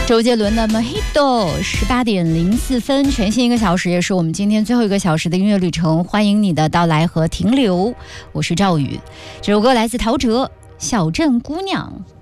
周杰伦的《Mojito》18:04，全新1个小时，也是我们今天最后1个小时的音乐旅程。欢迎你的到来和停留，我是赵宇。这首歌来自陶喆，《小镇姑娘》。